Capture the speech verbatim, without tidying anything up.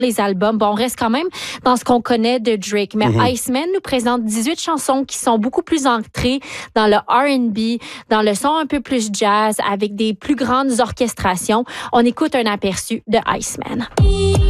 les albums. Bon, on reste quand même dans ce qu'on connaît de Drake. Mais mm-hmm. Iceman nous présente dix-huit chansons qui sont beaucoup plus ancrées dans le R and B, dans le son un peu plus jazz, avec des plus grandes orchestrations. On écoute un aperçu de Iceman.